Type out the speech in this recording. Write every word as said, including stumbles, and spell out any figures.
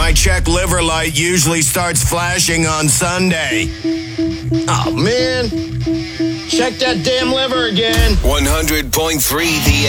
My check liver light usually starts flashing on Sunday. Oh, man. Check that damn liver again. one hundred point three The